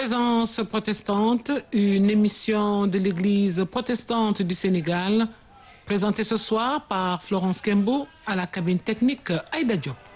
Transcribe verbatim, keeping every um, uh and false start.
Présence protestante, une émission de l'Église protestante du Sénégal, présentée ce soir par Florence Kembo à la cabine technique Aïda Diop.